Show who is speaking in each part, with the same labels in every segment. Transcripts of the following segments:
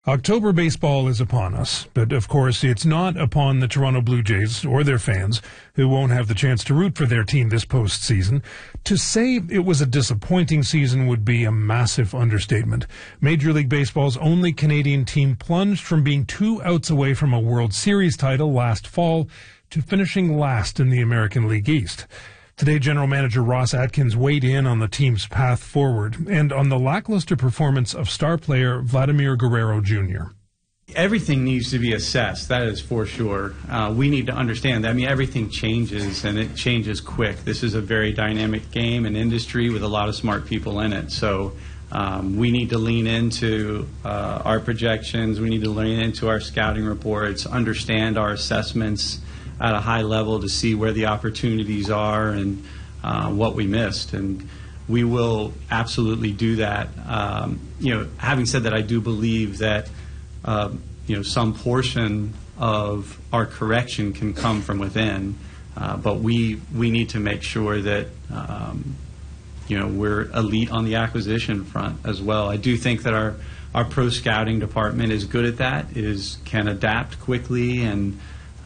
Speaker 1: October baseball is upon us, but of course it's not upon the Toronto Blue Jays or their fans, who won't have the chance to root for their team this postseason. To say it was a disappointing season would be a massive understatement. Major League Baseball's only Canadian team plunged from being 2 outs away from a World Series title last fall to finishing last in the American League East. Today, General Manager Ross Atkins weighed in on the team's path forward and on the lackluster performance of star player Vladimir Guerrero Jr.
Speaker 2: Everything needs to be assessed, that is for sure. We need to understand that. I mean, everything changes, and it changes quick. This is a very dynamic game and industry with a lot of smart people in it. So we need to lean into our projections. We need to lean into our scouting reports, understand our assessments at a high level to see where the opportunities are and what we missed. And we will absolutely do that. Having said that, I do believe that some portion of our correction can come from within, but we need to make sure that we're elite on the acquisition front as well. I do think that our pro scouting department is good at that, can adapt quickly, and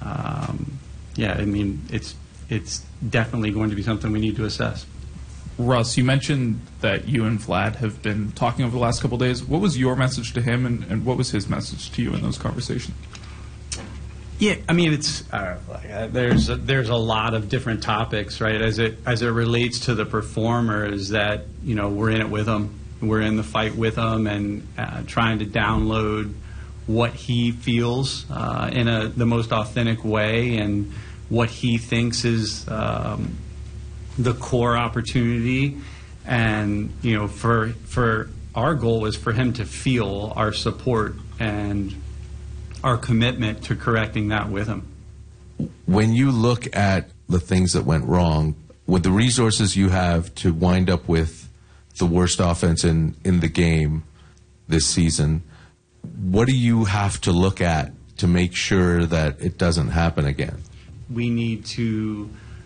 Speaker 2: it's definitely going to be something we need to assess.
Speaker 3: Russ, you mentioned that you and Vlad have been talking over the last couple of days. What was your message to him, and what was his message to you in those conversations?
Speaker 2: Yeah, I mean, it's there's a lot of different topics, right? As it relates to the performers, that we're in it with them, we're in the fight with them, and trying to download what he feels in the most authentic way, and what he thinks is the core opportunity. And for our goal is for him to feel our support and our commitment to correcting that with him.
Speaker 4: When you look at the things that went wrong, with the resources you have to wind up with the worst offense in the game this season, what do you have to look at to make sure that it doesn't happen again?
Speaker 2: We need to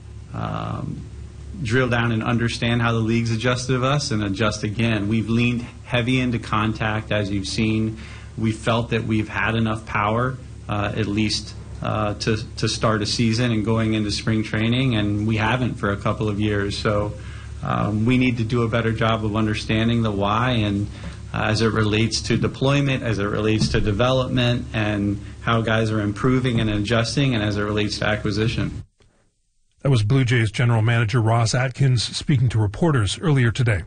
Speaker 2: drill down and understand how the league's adjusted to us and adjust again. We've leaned heavy into contact, as you've seen. We felt that we've had enough power, at least to start a season and going into spring training, and we haven't for a couple of years. So we need to do a better job of understanding the why, and as it relates to deployment, as it relates to development, and how guys are improving and adjusting, and as it relates to acquisition.
Speaker 1: That was Blue Jays General Manager Ross Atkins speaking to reporters earlier today.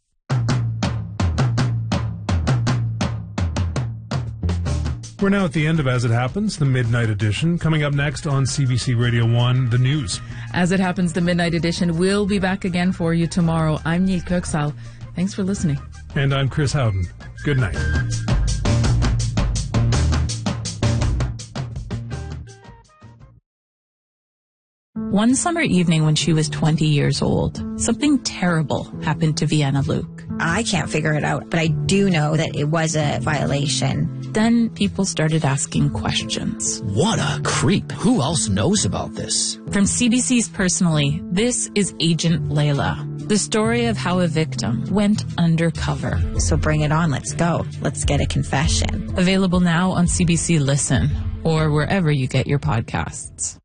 Speaker 1: We're now at the end of As It Happens, the Midnight Edition. Coming up next on CBC Radio 1, the news.
Speaker 5: As It Happens, the Midnight Edition will be back again for you tomorrow. I'm Neil Kirksall. Thanks for listening.
Speaker 1: And I'm Chris Howden. Good night.
Speaker 6: One summer evening when she was 20 years old, something terrible happened to Vienna Luke.
Speaker 7: I can't figure it out, but I do know that it was a violation.
Speaker 6: Then people started asking questions.
Speaker 8: What a creep. Who else knows about this?
Speaker 6: From CBC's Personally, this is Agent Layla, the story of how a victim went undercover.
Speaker 7: So bring it on. Let's go. Let's get a confession.
Speaker 6: Available now on CBC Listen or wherever you get your podcasts.